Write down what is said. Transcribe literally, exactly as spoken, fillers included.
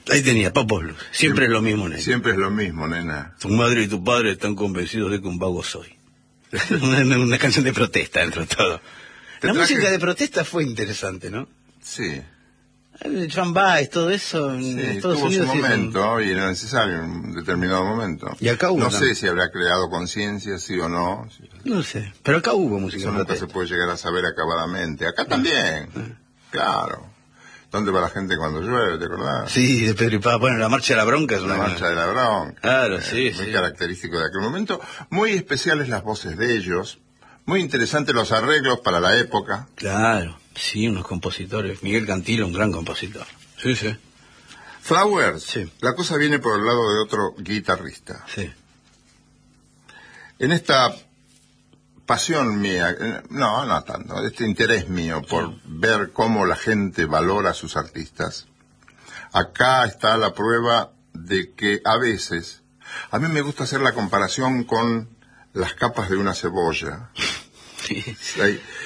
Ahí tenía, Papo Blues. Siempre, siempre es lo mismo, nena. Siempre es lo mismo, nena. Tu madre y tu padre están convencidos de que un vago soy. una, una canción de protesta, dentro de todo. La traje... música de protesta fue interesante, ¿no? Sí. El Joan Baez, todo eso en sí, Estados tuvo Unidos. Su momento un... y era necesario en un determinado momento. Y acá hubo. No también. sé si habrá creado conciencia, sí o no. No sé, pero acá hubo música. Eso de nunca protesta. se puede llegar a saber acabadamente. Acá también. Ah. Claro. ¿Dónde va la gente cuando llueve, te acordás? Sí, de Pedro y Pablo. Bueno, la Marcha de la Bronca es una... La Marcha de la Bronca. Claro, eh, sí, Muy sí. característico de aquel momento. Muy especiales las voces de ellos. Muy interesantes los arreglos para la época. Claro, sí, unos compositores. Miguel Cantilo, un gran compositor. Sí, sí. Flowers. Sí. La cosa viene por el lado de otro guitarrista. Sí. En esta pasión mía, no, no tanto, este interés mío por sí. ver cómo la gente valora a sus artistas, acá está la prueba de que a veces, a mí me gusta hacer la comparación con las capas de una cebolla. Sí. Hay,